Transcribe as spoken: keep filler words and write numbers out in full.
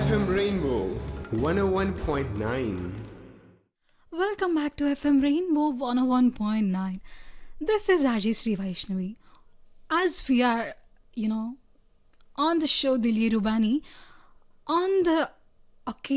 F M Rainbow one oh one point nine. Welcome back to F M Rainbow one oh one point nine. This is R J Sri Vaishnavi. As we are, you know, on the show Dilye Rubani, on the occasion